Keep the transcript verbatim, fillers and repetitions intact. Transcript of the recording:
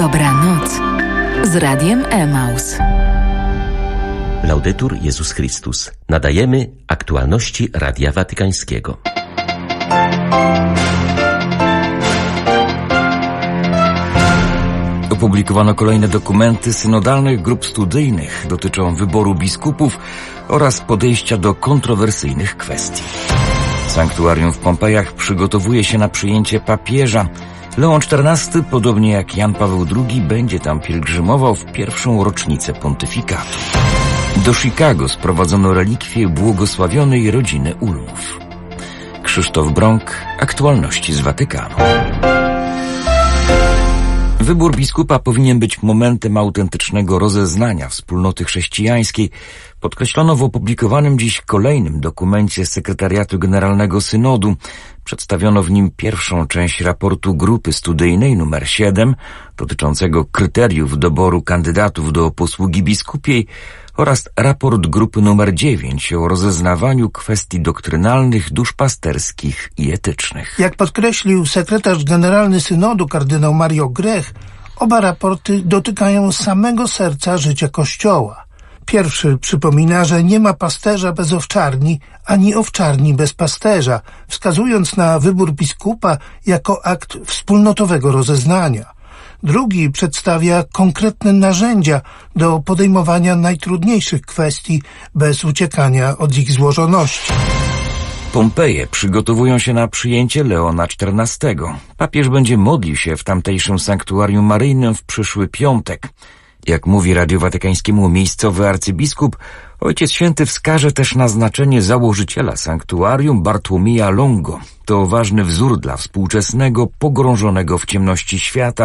Dobranoc z Radiem Emaus. Laudetur Jezus Chrystus. Nadajemy aktualności Radia Watykańskiego. Opublikowano kolejne dokumenty synodalnych grup studyjnych. Dotyczą wyboru biskupów oraz podejścia do kontrowersyjnych kwestii. Sanktuarium w Pompejach przygotowuje się na przyjęcie papieża. Leon czternasty, podobnie jak Jan Paweł drugi, będzie tam pielgrzymował w pierwszą rocznicę pontyfikatu. Do Chicago sprowadzono relikwie błogosławionej rodziny Ulmów. Krzysztof Brąk, aktualności z Watykanu. Wybór biskupa powinien być momentem autentycznego rozeznania wspólnoty chrześcijańskiej, podkreślono w opublikowanym dziś kolejnym dokumencie Sekretariatu Generalnego Synodu. Przedstawiono w nim pierwszą część raportu grupy studyjnej numer siedem, dotyczącego kryteriów doboru kandydatów do posługi biskupiej, oraz raport grupy numer dziewięć o rozeznawaniu kwestii doktrynalnych, duszpasterskich i etycznych. Jak podkreślił sekretarz generalny Synodu kardynał Mario Grech, oba raporty dotykają samego serca życia Kościoła. Pierwszy przypomina, że nie ma pasterza bez owczarni, ani owczarni bez pasterza, wskazując na wybór biskupa jako akt wspólnotowego rozeznania. Drugi przedstawia konkretne narzędzia do podejmowania najtrudniejszych kwestii bez uciekania od ich złożoności. Pompeje przygotowują się na przyjęcie Leona czternastego. Papież będzie modlił się w tamtejszym sanktuarium maryjnym w przyszły piątek. Jak mówi Radiu Watykańskiemu miejscowy arcybiskup, Ojciec Święty wskaże też na znaczenie założyciela sanktuarium Bartłomieja Longo. To ważny wzór dla współczesnego, pogrążonego w ciemności świata,